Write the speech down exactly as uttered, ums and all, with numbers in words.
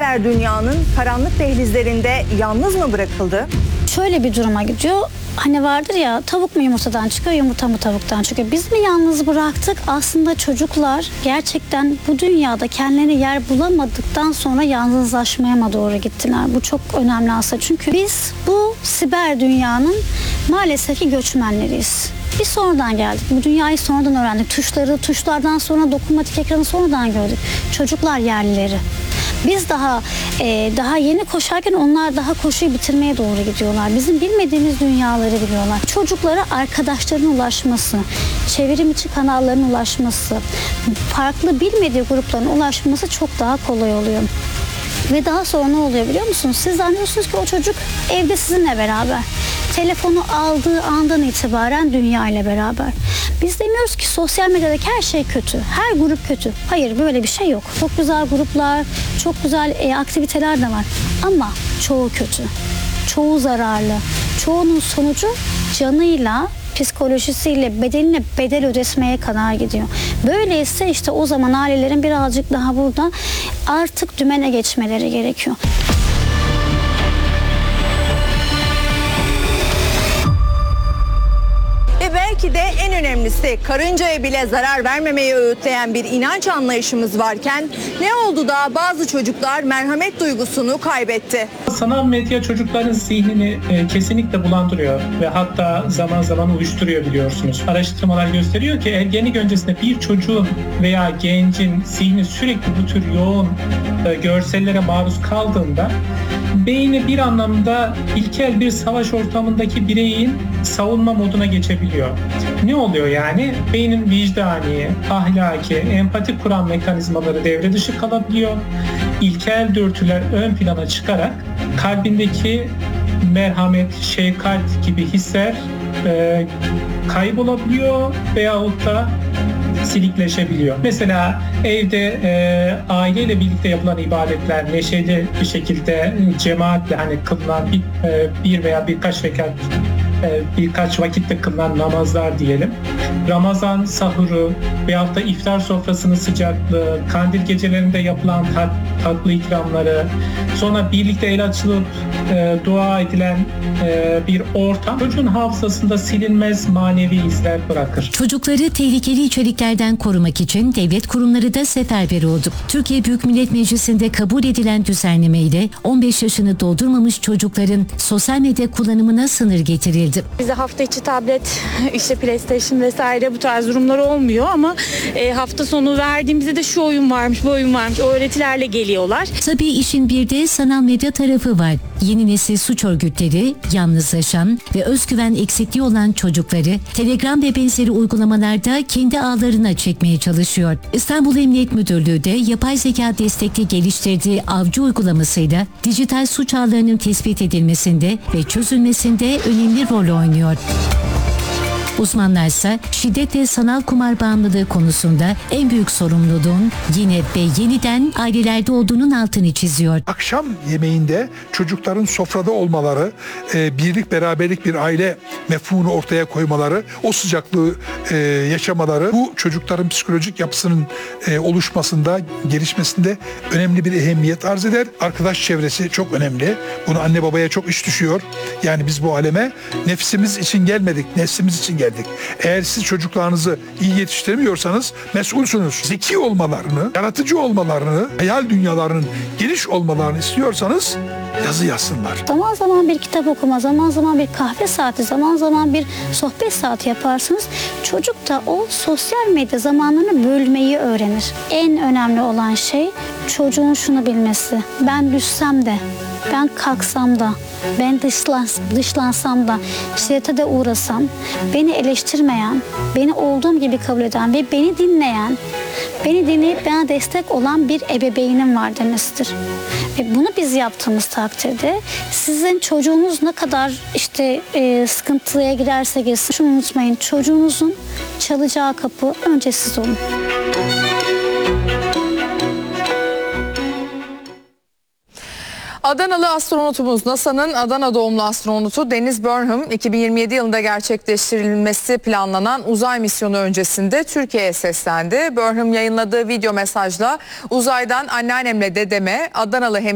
siber dünyanın karanlık dehlizlerinde yalnız mı bırakıldı? Şöyle bir duruma gidiyor. Hani vardır ya, tavuk mu yumurtadan çıkıyor, yumurta mı tavuktan çıkıyor? Biz mi yalnız bıraktık? Aslında çocuklar gerçekten bu dünyada kendilerine yer bulamadıktan sonra yalnızlaşmaya mı doğru gittiler? Bu çok önemli aslında. Çünkü biz bu siber dünyanın maalesef ki göçmenleriyiz. Biz sonradan geldik. Bu dünyayı sonradan öğrendik. Tuşları, tuşlardan sonra dokunmatik ekranı sonradan gördük. Çocuklar yerlileri. Biz daha e, daha yeni koşarken onlar daha koşuyu bitirmeye doğru gidiyorlar. Bizim bilmediğimiz dünyaları biliyorlar. Çocuklara arkadaşlarının ulaşması, çevrim içi kanalların ulaşması, farklı bilmediği grupların ulaşması çok daha kolay oluyor. Ve daha sonra ne oluyor biliyor musunuz? Siz zannediyorsunuz ki o çocuk evde sizinle beraber. Telefonu aldığı andan itibaren dünya ile beraber. Biz demiyoruz ki sosyal medyadaki her şey kötü. Her grup kötü. Hayır, böyle bir şey yok. Çok güzel gruplar, çok güzel e, aktiviteler de var. Ama çoğu kötü. Çoğu zararlı. Çoğunun sonucu canıyla, psikolojisiyle, bedenine bedel ödetmeye kadar gidiyor. Böyleyse işte o zaman ailelerin birazcık daha burada artık dümene geçmeleri gerekiyor. Ve belki de en önemlisi, karıncaya bile zarar vermemeyi öğütleyen bir inanç anlayışımız varken ne oldu da bazı çocuklar merhamet duygusunu kaybetti? Sanal medya çocukların zihnini e, kesinlikle bulandırıyor ve hatta zaman zaman uyuşturuyor biliyorsunuz. Araştırmalar gösteriyor ki ergenlik öncesinde bir çocuğun veya gencin zihni sürekli bu tür yoğun e, görsellere maruz kaldığında beyni bir anlamda ilkel bir savaş ortamındaki bireyin savunma moduna geçebiliyor. Ne oluyor yani? Beynin vicdani, ahlaki, empati kuran mekanizmaları devre dışı kalabiliyor. İlkel dürtüler ön plana çıkarak kalbindeki merhamet, şefkat gibi hisler e, kaybolabiliyor veyahut da silikleşebiliyor. Mesela evde e, aileyle birlikte yapılan ibadetler neşeli bir şekilde cemaatle hani kılınan bir, e, bir veya birkaç rekat e, birkaç vakitte kılınan namazlar diyelim. Ramazan sahuru veyahut da iftar sofrasının sıcaklığı, kandil gecelerinde yapılan tat, tatlı ikramları, sonra birlikte el açılıp e, dua edilen e, bir ortam çocuğun hafızasında silinmez manevi izler bırakır. Çocukları tehlikeli içeriklerden korumak için devlet kurumları da seferber oldu. Türkiye Büyük Millet Meclisi'nde kabul edilen düzenleme ile on beş yaşını doldurmamış çocukların sosyal medya kullanımına sınır getirildi. Bize hafta içi tablet, işte PlayStation vesaire bu tarz durumlar olmuyor ama e, hafta sonu verdiğimizde de şu oyun varmış, bu oyun varmış, o öğretilerle geliyorlar. Tabii işin bir de sanal medya tarafı var. Yeni nesil suç örgütleri yalnızlaşan ve özgüven eksikliği olan çocukları Telegram ve benzeri uygulamalarda kendi ağlarına çekmeye çalışıyor. İstanbul Emniyet Müdürlüğü de yapay zeka destekli geliştirdiği Avcı uygulamasıyla dijital suç ağlarının tespit edilmesinde ve çözülmesinde önemli rol oynuyor. Uzmanlarsa şiddet ve sanal kumar bağımlılığı konusunda en büyük sorumluluğun yine ve yeniden ailelerde olduğunun altını çiziyor. Akşam yemeğinde çocukların sofrada olmaları, e, birlik beraberlik bir aile mefhumunu ortaya koymaları, o sıcaklığı e, yaşamaları bu çocukların psikolojik yapısının e, oluşmasında, gelişmesinde önemli bir ehemmiyet arz eder. Arkadaş çevresi çok önemli. Bunu anne babaya çok iş düşüyor. Yani biz bu aleme nefsimiz için gelmedik, neslimiz için geldik. Eğer siz çocuklarınızı iyi yetiştiremiyorsanız mesulsünüz. Zeki olmalarını, yaratıcı olmalarını, hayal dünyalarının geniş olmalarını istiyorsanız yazı yazsınlar. Zaman zaman bir kitap okuma, zaman zaman bir kahve saati, zaman zaman bir sohbet saati yaparsınız. Çocuk da o sosyal medya zamanını bölmeyi öğrenir. En önemli olan şey çocuğun şunu bilmesi. Ben düşsem de, ben kalksam da, ben dışlans, dışlansam da, şiddete de uğrasam, beni eleştirmeyen, beni olduğum gibi kabul eden ve beni dinleyen, beni dinleyip bana destek olan bir ebeveynim var demesidir. Ve bunu biz yaptığımız takdirde sizin çocuğunuz ne kadar işte e, sıkıntıya girerse girsin, şunu unutmayın, çocuğunuzun çalacağı kapı önce siz olun. Adanalı astronotumuz, NASA'nın Adana doğumlu astronotu Deniz Burnham, iki bin yirmi yedi yılında gerçekleştirilmesi planlanan uzay misyonu öncesinde Türkiye'ye seslendi. Burnham yayınladığı video mesajla uzaydan anneannemle dedeme, Adanalı hem